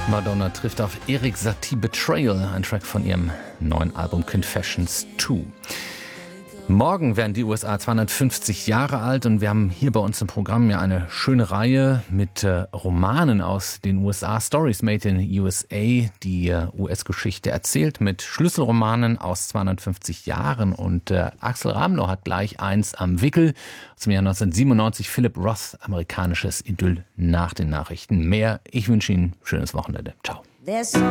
Madonna trifft auf Erik Satie Betrayal, ein Track von ihrem neuen Album Confessions 2. Morgen werden die USA 250 Jahre alt und wir haben hier bei uns im Programm ja eine schöne Reihe mit Romanen aus den USA, Stories Made in USA, die US-Geschichte erzählt mit Schlüsselromanen aus 250 Jahren. Und Axel Ramlow hat gleich eins am Wickel zum Jahr 1997, Philip Roth, amerikanisches Idyll nach den Nachrichten. Mehr, ich wünsche Ihnen ein schönes Wochenende. Ciao.